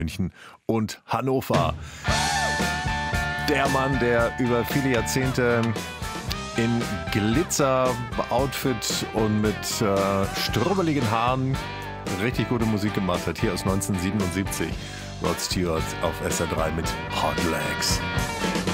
München und Hannover. Der Mann, der über viele Jahrzehnte in Glitzer-Outfit und mit strubbeligen Haaren richtig gute Musik gemacht hat. Hier aus 1977. Rod Stewart auf SR3 mit Hot Legs.